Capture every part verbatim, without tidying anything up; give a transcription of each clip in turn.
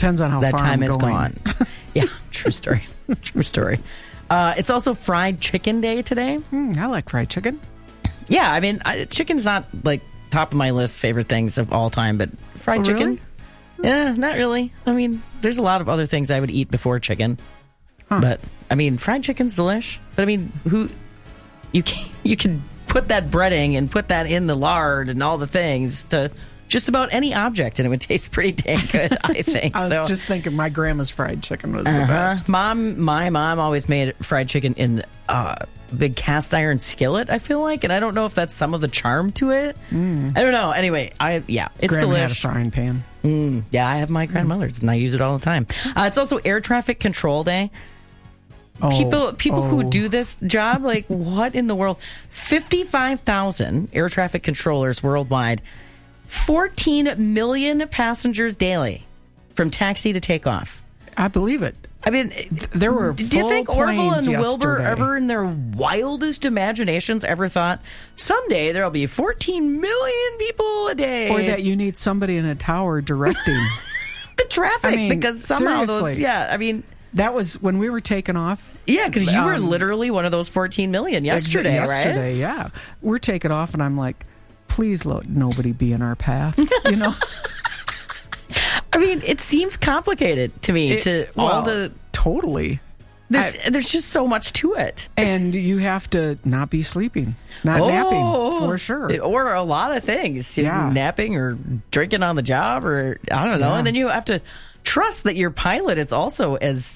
Depends on how that far time I'm is going. gone. Yeah, true story. True story. Uh, it's also Fried Chicken Day today. Mm, I like fried chicken. Yeah, I mean, I, chicken's not like top of my list favorite things of all time, but fried Oh, chicken, really? yeah, not really. I mean, there's a lot of other things I would eat before chicken, Huh. but I mean, fried chicken's delish. But I mean, who you can you can put that breading and put that in the lard and all the things to just about any object, and it would taste pretty dang good. I think. I was so. just thinking my grandma's fried chicken was the Uh-huh. best. Mom, my mom always made fried chicken in uh, a big cast iron skillet, I feel like, and I don't know if that's some of the charm to it. I don't know. Anyway, I yeah, it's Grandma had a delicious. frying pan. Mm, yeah, I have my grandmother's, and I use it all the time. Uh, it's also Air Traffic Control Day. Oh, People people oh. who do this job, like, what in the world? fifty-five thousand air traffic controllers worldwide, fourteen million passengers daily from taxi to takeoff. I believe it. I mean, There were do you think full Orville and planes Wilbur yesterday. ever in their wildest imaginations ever thought someday there'll be fourteen million people a day? Or that you need somebody in a tower directing. the traffic, I mean, because somehow those, seriously. yeah, I mean, That was when we were taking off. yeah, because you were Um, literally one of those fourteen million yesterday, Ex- right? Yesterday, yeah. We're taking off, and I'm like, please let nobody be in our path. You know? I mean, it seems complicated to me. It- to all well, the Totally. there's, there's just so much to it. And you have to not be sleeping, not napping, for sure. Or a lot of things. You know, Yeah. napping or drinking on the job, or I don't know. Yeah. And then you have to trust that your pilot is also as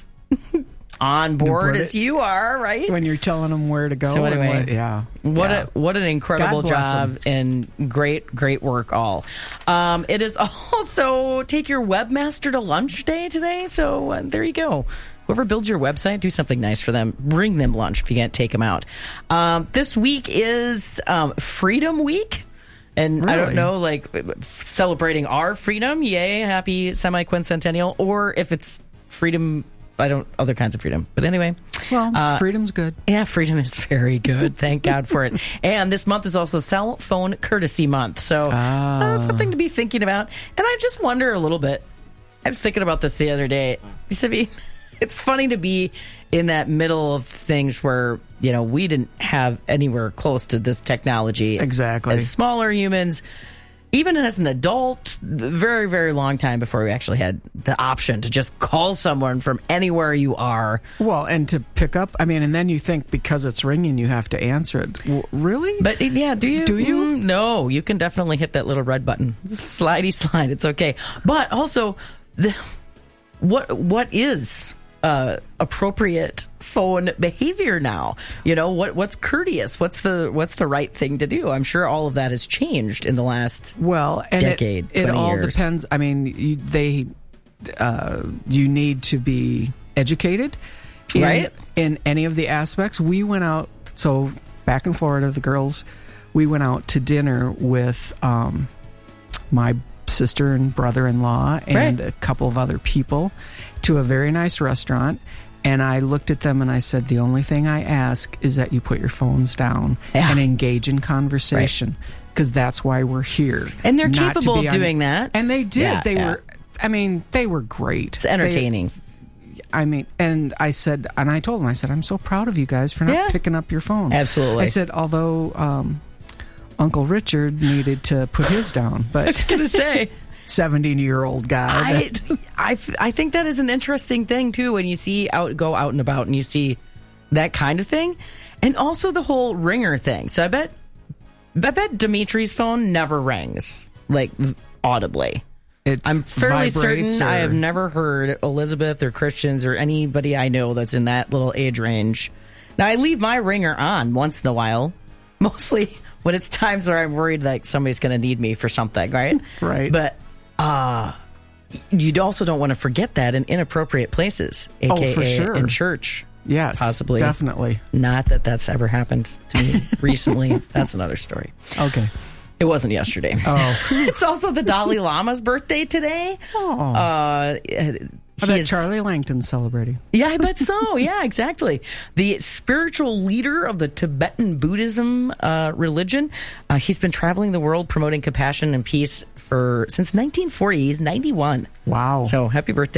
on board Board as it. you are, right? When you're telling them where to go. So and anyway, what, yeah. What yeah. a what an incredible God bless job and great great work all. Um, it is also Take Your Webmaster to Lunch Day today, so uh, there you go. Whoever builds your website, do something nice for them. Bring them lunch if you can't take them out. Um, this week is um, Freedom Week. And I don't Really? know, like, celebrating our freedom, yay, happy semi-quincentennial, or if it's freedom, I don't, other kinds of freedom. But anyway. Well, uh, freedom's good. Yeah, freedom is very good. Thank God for it. And this month is also Cell Phone Courtesy Month. So Ah. uh, something to be thinking about. And I just wonder a little bit. I was thinking about this the other day. I mean, it's funny to be in that middle of things where, you know, we didn't have anywhere close to this technology. Exactly. As smaller humans, even as an adult, very, very long time before we actually had the option to just call someone from anywhere you are. Well, and to pick up, I mean, and then you think because it's ringing, you have to answer it. W- really? But yeah, do you? Do you? Mm, no, you can definitely hit that little red button. Slidey slide. It's okay. But also, the, what what is uh, appropriate phone behavior now? You know, what what's courteous? What's the what's the right thing to do? I'm sure all of that has changed in the last Well, and decade, it, it twenty all years. depends. I mean, you, they, uh, you need to be educated, in, Right. in any of the aspects. We went out. So back in Florida, the girls, we went out to dinner with um, my sister and brother-in-law and Right. a couple of other people to a very nice restaurant. And I looked at them and I said, the only thing I ask is that you put your phones down Yeah. and engage in conversation. Because that's why we're here. And they're Not to capable be of on- doing that. And they did. Yeah, they yeah. were, I mean, they were great. It's entertaining. They, I mean, and I said, and I told them, I said, I'm so proud of you guys for not Yeah. picking up your phone. Absolutely. I said, although um, Uncle Richard needed to put his down, I was but going to say. seventeen-year-old guy. I, that- I, f- I think that is an interesting thing too when you see out go out and about and you see that kind of thing, and also the whole ringer thing. So I bet I bet Dimitri's phone never rings like audibly. It's I'm fairly vibrates certain I or- have never heard Elizabeth or Christians or anybody I know that's in that little age range. Now I leave my ringer on once in a while, mostly when it's times where I'm worried like somebody's going to need me for something, right? Right. But uh you also don't want to forget that in inappropriate places, aka Oh, for sure. in church. Yes, possibly. definitely. Not that that's ever happened to me recently. That's another story. Okay. It wasn't yesterday. Oh, It's also the Dalai Lama's birthday today. oh. Uh, I bet he is- Charlie Langton's celebrating. Yeah, I bet so. Yeah, exactly. The spiritual leader of the Tibetan Buddhism uh, religion. Uh, he's been traveling the world promoting compassion and peace for since nineteen forty. He's ninety-one. Wow. So happy birthday.